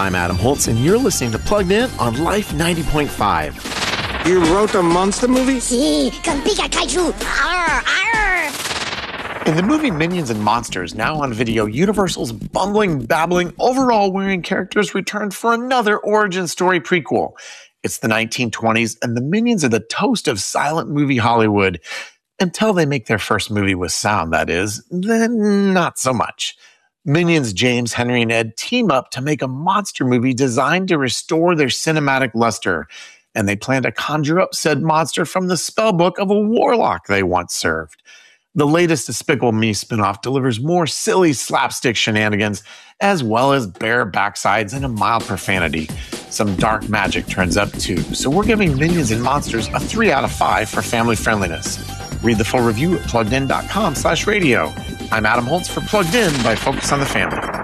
I'm Adam Holtz, and you're listening to Plugged In on Life 90.5. You wrote a monster movie? Si, con Pika Kaiju. Arr, arr. In the movie Minions and Monsters, now on video, Universal's bumbling, babbling, overall-wearing characters returned for another origin story prequel. It's the 1920s, and the Minions are the toast of silent movie Hollywood. Until they make their first movie with sound, that is. Then not so much. Minions James, Henry, and Ed team up to make a monster movie designed to restore their cinematic luster. And they plan to conjure up said monster from the spellbook of a warlock they once served. The latest Despicable Me spinoff delivers more silly slapstick shenanigans, as well as bare backsides and a mild profanity. Some dark magic turns up too, so we're giving Minions and Monsters a 3 out of 5 for family friendliness. Read the full review at pluggedin.com/radio. I'm Adam Holtz for Plugged In by Focus on the Family.